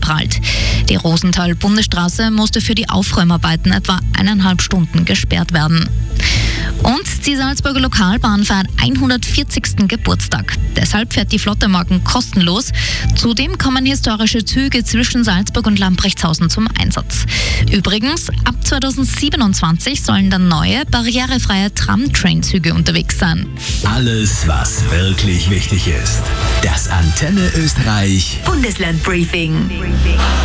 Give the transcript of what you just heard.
abgeprallt. Die Rosenthal-Bundesstraße musste für die Aufräumarbeiten etwa 1,5 Stunden gesperrt werden. Und die Salzburger Lokalbahn feiert 140. Geburtstag. Deshalb fährt die Flotte morgen kostenlos. Zudem kommen historische Züge zwischen Salzburg und Lamprechtshausen zum Einsatz. Übrigens, ab 2027 sollen dann neue, barrierefreie Tram-Train-Züge unterwegs sein. Alles, was wirklich wichtig ist. Das Antenne Österreich Bundesland Briefing.